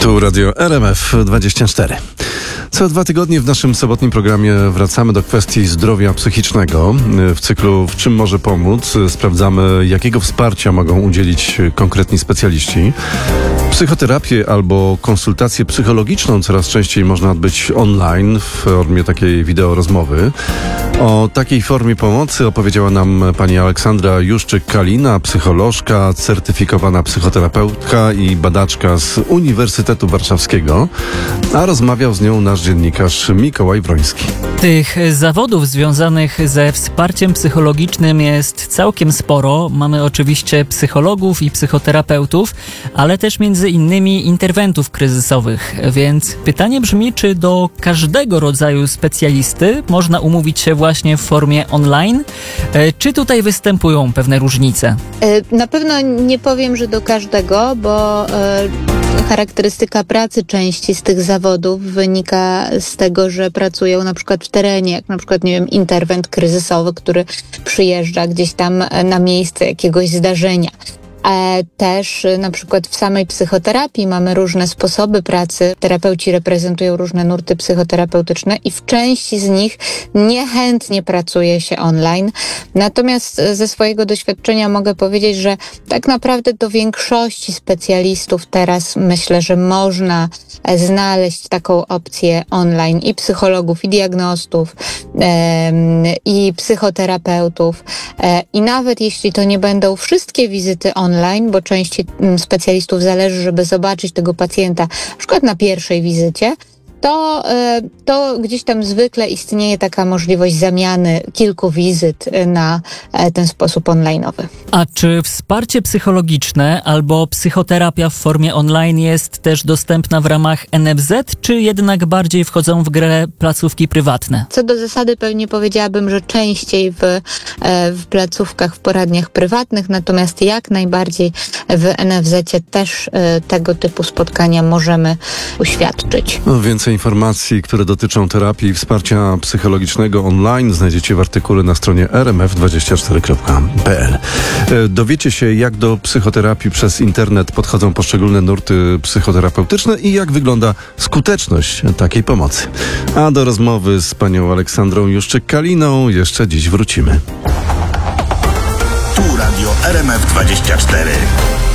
Tu Radio RMF24. Co 2 tygodnie w naszym sobotnim programie wracamy do kwestii zdrowia psychicznego. W cyklu W czym może pomóc? Sprawdzamy, jakiego wsparcia mogą udzielić konkretni specjaliści. Psychoterapię albo konsultację psychologiczną coraz częściej można odbyć online w formie takiej wideorozmowy. O takiej formie pomocy opowiedziała nam pani Aleksandra Juszczyk-Kalina, psycholożka, certyfikowana psychoterapeutka i badaczka z Uniwersytetu Warszawskiego, a rozmawiał z nią nasz dziennikarz Mikołaj Wroński. Tych zawodów związanych ze wsparciem psychologicznym jest całkiem sporo. Mamy oczywiście psychologów i psychoterapeutów, ale też między innymi interwentów kryzysowych. Więc pytanie brzmi, czy do każdego rodzaju specjalisty można umówić się właśnie w formie online? Czy tutaj występują pewne różnice? Na pewno nie powiem, że do każdego, bo charakterystyka pracy części z tych zawodów wynika z tego, że pracują na przykład w terenie, jak na przykład, nie wiem, interwent kryzysowy, który przyjeżdża gdzieś tam na miejsce jakiegoś zdarzenia. Też na przykład w samej psychoterapii mamy różne sposoby pracy. Terapeuci reprezentują różne nurty psychoterapeutyczne i w części z nich niechętnie pracuje się online. Natomiast ze swojego doświadczenia mogę powiedzieć, że tak naprawdę do większości specjalistów teraz myślę, że można znaleźć taką opcję online i psychologów, i diagnostów, i psychoterapeutów. I nawet jeśli to nie będą wszystkie wizyty online, bo części specjalistów zależy, żeby zobaczyć tego pacjenta, na przykład na pierwszej wizycie, to gdzieś tam zwykle istnieje taka możliwość zamiany kilku wizyt na ten sposób online'owy. A czy wsparcie psychologiczne albo psychoterapia w formie online jest też dostępna w ramach NFZ, czy jednak bardziej wchodzą w grę placówki prywatne? Co do zasady pewnie powiedziałabym, że częściej w placówkach, w poradniach prywatnych, natomiast jak najbardziej w NFZ-cie też tego typu spotkania możemy uświadczyć. Więcej informacji, które dotyczą terapii i wsparcia psychologicznego online znajdziecie w artykule na stronie rmf24.pl. Dowiecie się, jak do psychoterapii przez internet podchodzą poszczególne nurty psychoterapeutyczne i jak wygląda skuteczność takiej pomocy. A do rozmowy z panią Aleksandrą Juszczyk-Kaliną jeszcze dziś wrócimy. Tu Radio RMF24.